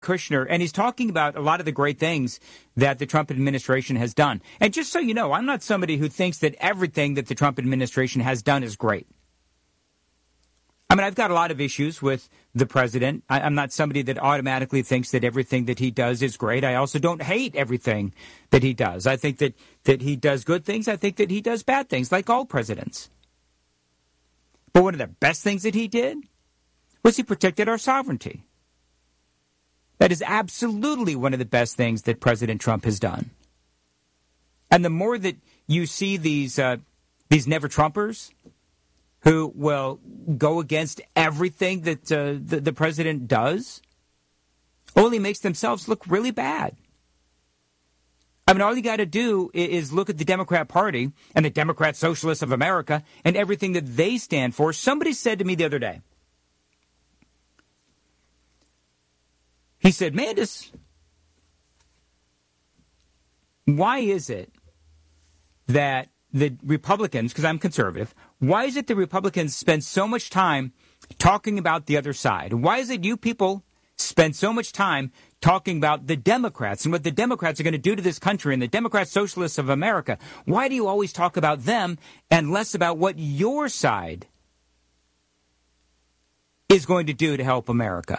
Kushner, and he's talking about a lot of the great things that the Trump administration has done. And just so you know, I'm not somebody who thinks that everything that the Trump administration has done is great. I mean, I've got a lot of issues with the president. I'm not somebody that automatically thinks that everything that he does is great. I also don't hate everything that he does. I think that he does good things. I think that he does bad things, like all presidents. But one of the best things that he did was he protected our sovereignty. That is absolutely one of the best things that President Trump has done. And the more that you see these never-Trumpers who will go against everything that the president does, only makes themselves look really bad. I mean, all you got to do is look at the Democrat Party and the Democrat Socialists of America and everything that they stand for. Somebody said to me the other day, he said, Mandis, why is it that the Republicans, because I'm conservative, why is it the Republicans spend so much time talking about the other side? Why is it you people spend so much time talking about the Democrats and what the Democrats are going to do to this country and the Democrat Socialists of America? Why do you always talk about them and less about what your side is going to do to help America?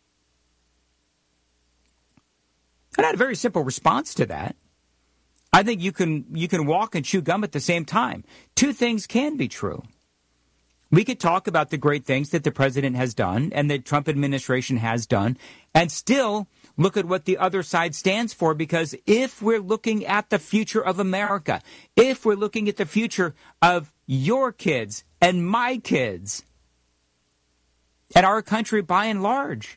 And I had a very simple response to that. I think you can walk and chew gum at the same time. Two things can be true. We could talk about the great things that the president has done and the Trump administration has done and still look at what the other side stands for, because if we're looking at the future of America, if we're looking at the future of your kids and my kids and our country by and large,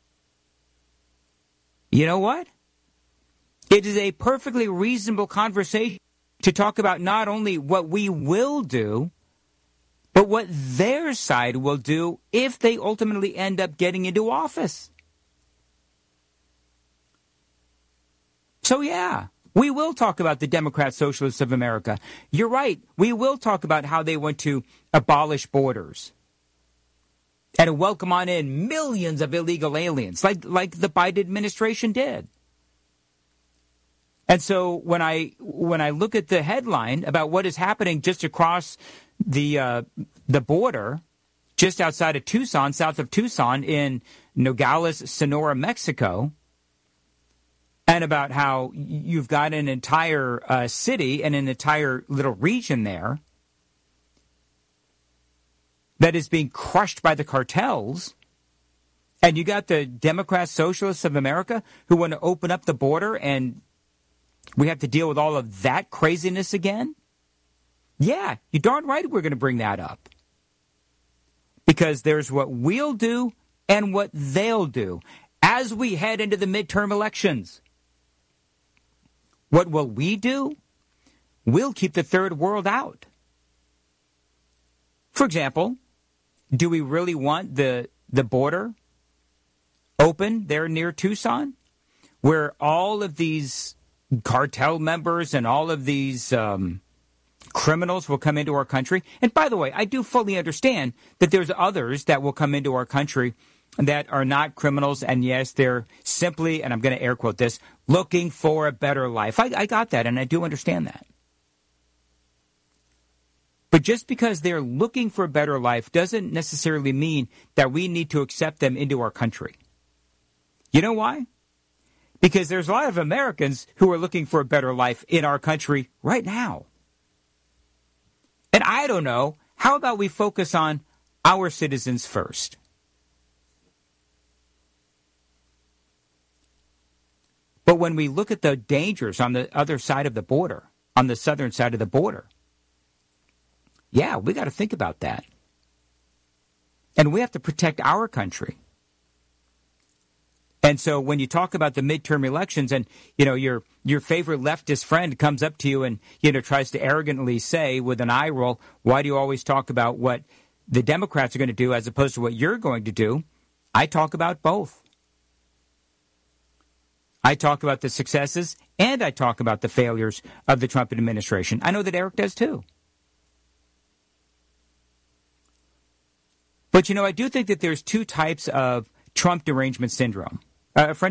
you know what? It is a perfectly reasonable conversation to talk about not only what we will do, but what their side will do if they ultimately end up getting into office. So, yeah, we will talk about the Democrat Socialists of America. You're right. We will talk about how they want to abolish borders and welcome on in millions of illegal aliens like the Biden administration did. And so when I look at the headline about what is happening just across the border, just outside of Tucson, south of Tucson, in Nogales, Sonora, Mexico, and about how you've got an entire city and an entire little region there that is being crushed by the cartels, and you got the Democrat Socialists of America who want to open up the border, and we have to deal with all of that craziness again? Yeah, you're darn right we're going to bring that up. Because there's what we'll do and what they'll do as we head into the midterm elections. What will we do? We'll keep the third world out. For example, do we really want the border open there near Tucson, where all of these cartel members and all of these criminals will come into our country? And by the way, I do fully understand that there's others that will come into our country that are not criminals, and yes, they're simply, and I'm going to air quote this, looking for a better life. I got that, and I do understand that. But just because they're looking for a better life doesn't necessarily mean that we need to accept them into our country. You know why? Because there's a lot of Americans who are looking for a better life in our country right now. And I don't know, how about we focus on our citizens first? But when we look at the dangers on the other side of the border, on the southern side of the border, yeah, we got to think about that. And we have to protect our country. And so when you talk about the midterm elections and, you know, your favorite leftist friend comes up to you and, you know, tries to arrogantly say with an eye roll, why do you always talk about what the Democrats are going to do as opposed to what you're going to do? I talk about both. I talk about the successes and I talk about the failures of the Trump administration. I know that Eric does too. But, you know, I do think that there's two types of Trump derangement syndrome. A friend